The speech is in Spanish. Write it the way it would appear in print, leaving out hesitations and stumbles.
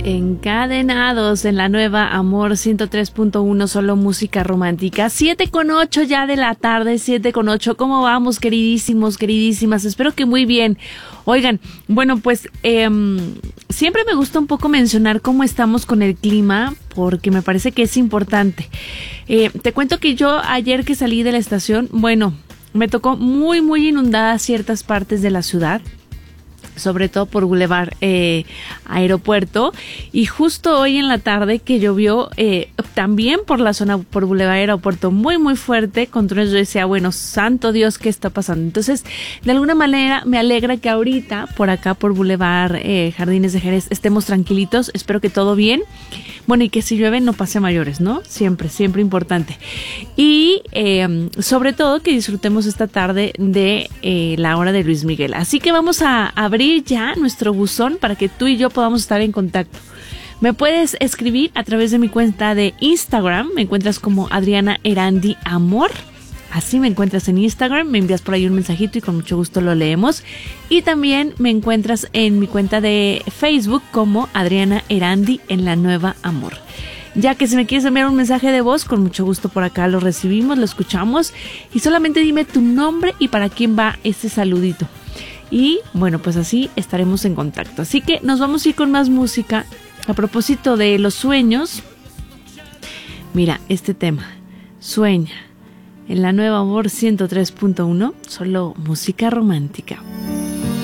Encadenados en la nueva Amor 103.1, solo música romántica. 7:08 ya de la tarde, 7:08. ¿Cómo vamos, queridísimos, queridísimas? Espero que muy bien. Oigan, bueno, pues siempre me gusta un poco mencionar cómo estamos con el clima, porque me parece que es importante. Te cuento que yo ayer que salí de la estación, bueno, me tocó muy, muy inundadas ciertas partes de la ciudad, sobre todo por Boulevard Aeropuerto, y justo hoy en la tarde que llovió también por la zona, por Boulevard Aeropuerto, muy muy fuerte, con truenos. Yo decía, bueno, santo Dios, ¿qué está pasando? Entonces, de alguna manera me alegra que ahorita por acá por Boulevard Jardines de Jerez estemos tranquilitos, espero que todo bien. Bueno, y que si llueve no pase a mayores, ¿no? Siempre, siempre importante. Y sobre todo que disfrutemos esta tarde de la hora de Luis Miguel. Así que vamos a abrir ya nuestro buzón para que tú y yo podamos estar en contacto. Me puedes escribir a través de mi cuenta de Instagram. Me encuentras como Adriana Erandi Amor. Así me encuentras en Instagram, me envías por ahí un mensajito y con mucho gusto lo leemos. Y también me encuentras en mi cuenta de Facebook como Adriana Erandi en la nueva Amor. Ya que si me quieres enviar un mensaje de voz, con mucho gusto por acá lo recibimos, lo escuchamos. Y solamente dime tu nombre y para quién va este saludito. Y bueno, pues así estaremos en contacto. Así que nos vamos a ir con más música. A propósito de los sueños, mira, este tema, Sueña. En la nueva Amor 103.1, solo música romántica.